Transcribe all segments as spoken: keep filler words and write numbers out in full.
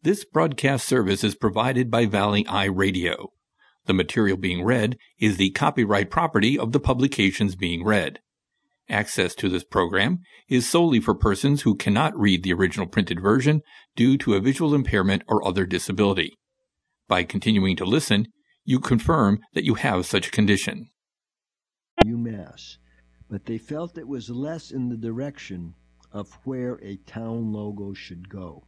This broadcast service is provided by Valley Eye Radio. The material being read is the copyright property of the publications being read. Access to this program is solely for persons who cannot read the original printed version due to a visual impairment or other disability. By continuing to listen, you confirm that you have such a condition. UMass, but they felt it was less in the direction of where a town logo should go.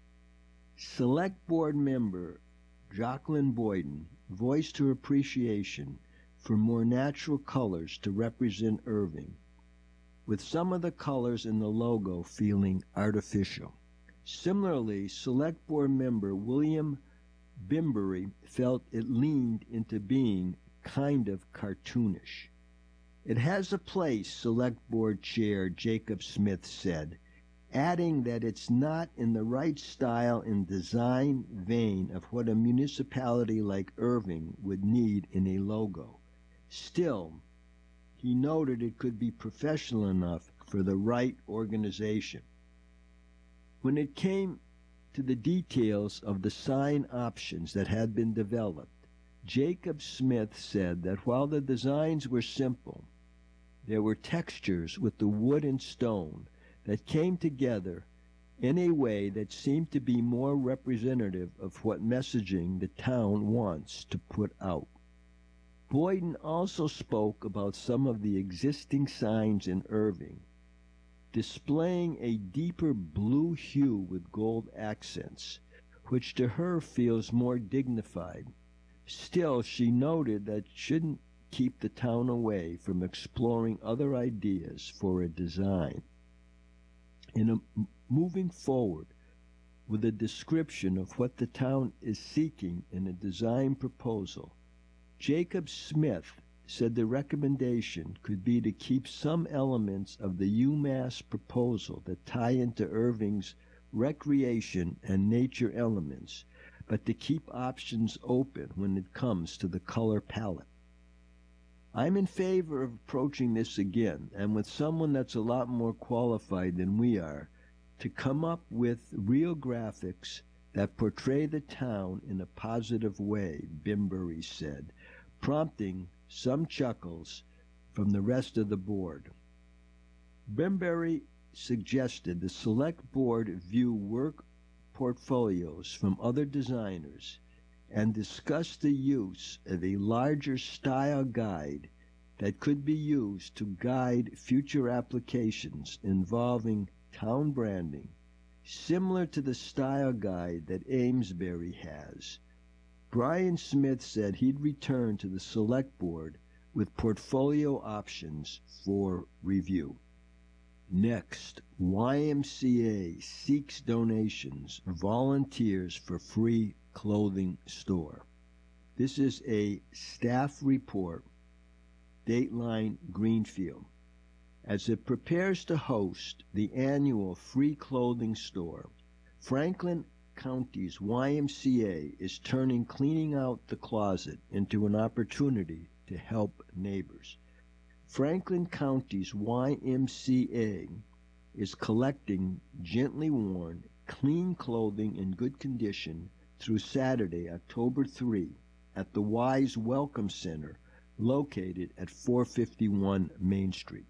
Select Board member Jacqueline Boyden voiced her appreciation for more natural colors to represent Irving, with some of the colors in the logo feeling artificial. Similarly, Select Board member William Bimbury felt it leaned into being kind of cartoonish. It has a place, Select Board Chair Jacob Smith said, adding that it's not in the right style and design vein of what a municipality like Irving would need in a logo. Still, he noted it could be professional enough for the right organization. When it came to the details of the sign options that had been developed, Jacob Smith said that while the designs were simple, there were textures with the wood and stone that came together in a way that seemed to be more representative of what messaging the town wants to put out. Boyden also spoke about some of the existing signs in Irving, displaying a deeper blue hue with gold accents, which to her feels more dignified. Still, she noted that shouldn't keep the town away from exploring other ideas for a design. In a, moving forward with a description of what the town is seeking in a design proposal, Jacob Smith said the recommendation could be to keep some elements of the UMass proposal that tie into Irving's recreation and nature elements, but to keep options open when it comes to the color palette. I'm in favor of approaching this again, and with someone that's a lot more qualified than we are, to come up with real graphics that portray the town in a positive way, Bimbury said, prompting some chuckles from the rest of the board. Bimbury suggested the Select Board view work portfolios from other designers and discuss the use of a larger style guide that could be used to guide future applications involving town branding, similar to the style guide that Amesbury has. Brian Smith said he'd return to the Select Board with portfolio options for review. Next, Y M C A seeks donations, volunteers for free clothing store. This is a staff report, Dateline Greenfield. As it prepares to host the annual free clothing store, Franklin County's Y M C A is turning cleaning out the closet into an opportunity to help neighbors. Franklin County's Y M C A is collecting gently worn, clean clothing in good condition through Saturday, October third, at the Wise Welcome Center located at four fifty-one Main Street.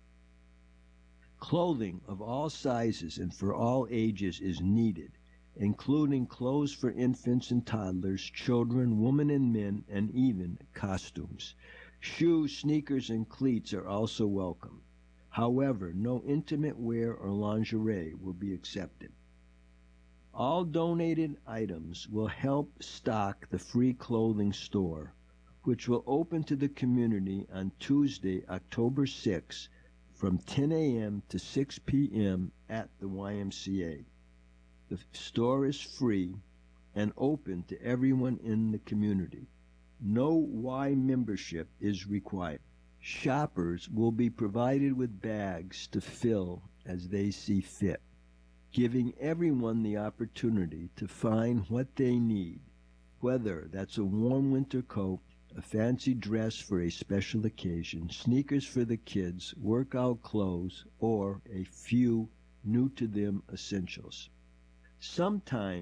Clothing of all sizes and for all ages is needed, including clothes for infants and toddlers, children, women and men, and even costumes. Shoes, sneakers, and cleats are also welcome. However, no intimate wear or lingerie will be accepted. All donated items will help stock the free clothing store, which will open to the community on Tuesday, October sixth, from ten a.m. to six p.m. at the Y M C A. The store is free and open to everyone in the community. No Y membership is required. Shoppers will be provided with bags to fill as they see fit, giving everyone the opportunity to find what they need, whether that's a warm winter coat, a fancy dress for a special occasion, sneakers for the kids, workout clothes, or a few new-to-them essentials. Sometimes